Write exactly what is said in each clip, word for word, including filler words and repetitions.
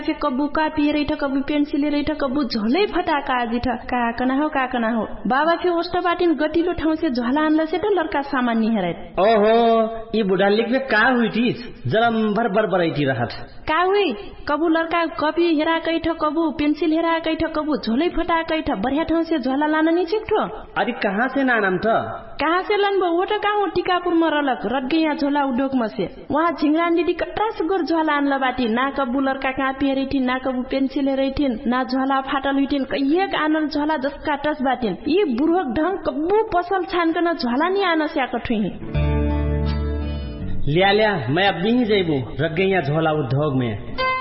के कबू कापी रैठ कबू पेन्सिल रैठ कबू झोलै फटाका जिठ का कना हो का कना हो बाबा के होस्ट बाटिन गटिलो ठाउँ से झोला आनला से त लड़का सामान्य हेरै ओहो ई बुढा लिखबे का हुई थी जरम भर भर बरैठी रहत का हुई कबू लड़का कॉपी हेरा कैठ कबू पेन्सिल हेरा कैठ कबू झोलै फटा कैठ बढ़िया ठाउँ से झोला लान नि छिक्ठो अरे कहाँ से नाम त कहाँ से लन वो त कहाँ टिकापुर में रलक रटगैया झोला उद्योग में से वहाँ झिंगरा दीदी कट्रास गोर झोला आनला बाटी ना कबू लड़का कापी हेरैठिन ना कबू पेन्सिल हेरैठिन ना झोला फाटल हुइठिन कहिएक आनल झोला जसका टस बाटिन यी बुढ़क ढंग कबू पसल छानकन झोला नि आन स्याक ठुही लिया लिया मैं अब नहीं जाइबू रटगैया झोला उद्योग में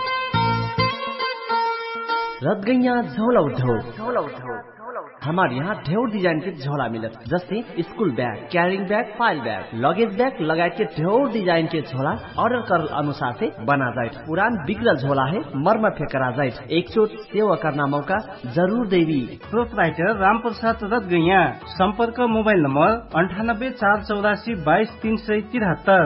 रटगैया झोला उद्योग झोला उद्योग हमारे यहाँ ढेर डिजाइन के झोला मिलत जैसे school bag carrying bag file bag luggage bag लगायत के ढेर डिजाइन के झोला ऑर्डर कर अनुसार से बना जाए पुरान बिगड़ल झोला है मरम्मत करा जाए एक चोट सेवा करना मौका जरूर देवी प्रोपराइटर राम प्रसाद रटगैया संपर्क मोबाइल नंबर अंठानब्बे चार चौरासी बाईस तीन सौ तिहत्तर।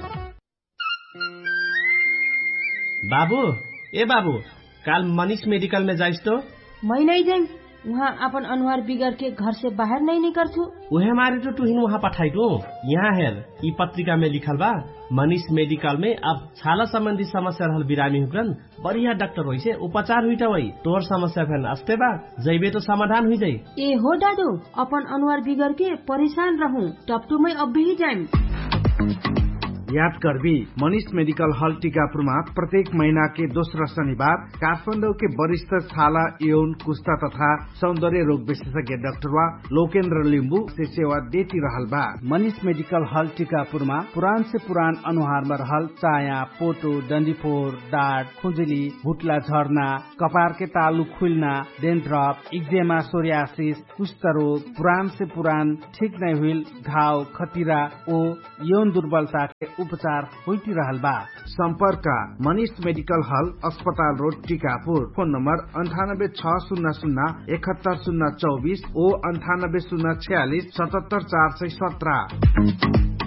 बाबू ए बाबू काल मनीष मेडिकल में जाइस तो मैं नहीं जाइम वहाँ अपन अनुहार बिगड़ के घर से बाहर नहीं निकल छू उहे मारे तो तुहिन वहाँ पठाई दो यहाँ हेर ई पत्रिका में लिखल बा मनीष मेडिकल में अब छाला संबंधी समस्या रहल बिरामी हुकरन बढ़िया डॉक्टर होई से उपचार हुई वही तोर समस्या फेन अस्ते बा जैबे तो समाधान हुई जाई ए हो दादू अपन अनुहार बिगड़ के परेशान रहूं टपटू में अब भी जाइम याद करबी मनीष मेडिकल हॉल टीकापुरमा प्रत्येक महीना के दोस्रो शनिबार काठमाडौँ के वरिष्ठ छाला यौन कुष्ठा तथा सौंदर्य रोग विशेषज्ञ डाक्टर वा लोकेन्द्र लिम्बू से सेवा देती रहल बा। मनीष मेडिकल हॉल टीकापुरमा पुरान से पुरान अनुहार में रहल चाया पोटो डंडीफोर डाँट खुजली भुटला झर्ना कपार के तालु खुलना डेन्ड्रप इक्जेमा सोरियासिस कुष्ठ रोग पुरान से पुरान ठीक नहीं हुई घाव खतिरा ओ यौन दुर्बलता के उपचार होती रहल बा। संपर्क मनीष मेडिकल हॉल अस्पताल रोड टीकापुर फोन नंबर अंठानब्बे छह शून्य शून्य इकहत्तर शून्य चौबीस ओ अंठानब्बे शून्य छियालीस सतहत्तर चार सौ सत्रह।